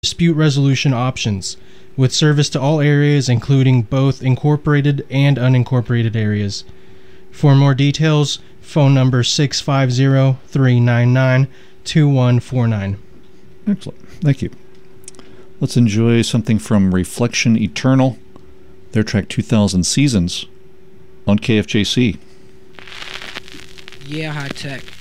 dispute resolution options, with service to all areas including both incorporated and unincorporated areas. For more details, phone number 650-399-2149. Excellent. Thank you. Let's enjoy something from Reflection Eternal, their track 2000 Seasons on KFJC. Yeah, high tech.